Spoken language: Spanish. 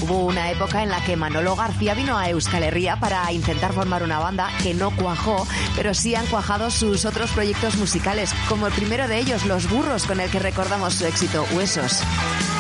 Hubo una época en la que Manolo García vino a Euskal Herria para intentar formar una banda que no cuajó, pero sí han cuajado sus otros proyectos musicales, como el primero de ellos, Los Burros, con el que recordamos su éxito, Huesos.